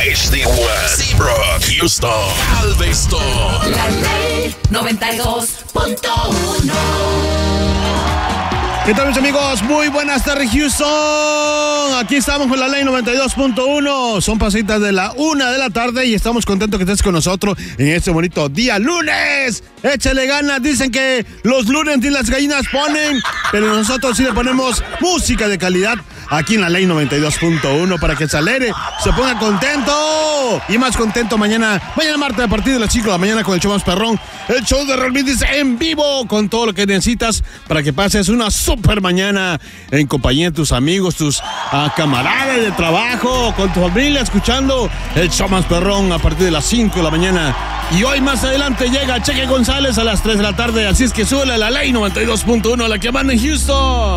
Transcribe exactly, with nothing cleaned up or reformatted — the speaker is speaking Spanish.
H D uno, Seabrook, Houston, Galveston. La Ley noventa y dos punto uno. ¿Qué tal, mis amigos? Muy buenas tardes, Houston. Aquí estamos con la Ley noventa y dos punto uno. Son pasitas de la una de la tarde y estamos contentos que estés con nosotros en este bonito día lunes. Échale ganas. Dicen que los lunes ni las gallinas ponen, pero nosotros sí le ponemos música de calidad aquí en la Ley noventa y dos punto uno para que se alegre, se ponga contento y más contento mañana, mañana martes a partir de las cinco de la mañana con el show más perrón, el show de Raúl Brindis en vivo con todo lo que necesitas para que pases una super mañana en compañía de tus amigos, tus uh, camaradas de trabajo, con tu familia, escuchando el show más perrón a partir de las cinco de la mañana. Y hoy más adelante llega Cheque González a las tres de la tarde, así es que súbele a la Ley noventa y dos punto uno, la que manda en Houston.